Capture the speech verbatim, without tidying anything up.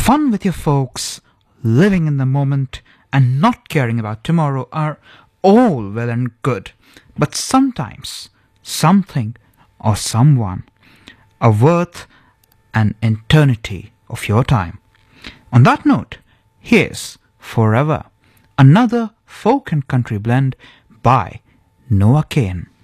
Fun with your folks, living in the moment, and not caring about tomorrow are all well and good. But sometimes something or someone are worth an eternity of your time. On that note, here's Forever, another folk and country blend by Noah Kahan.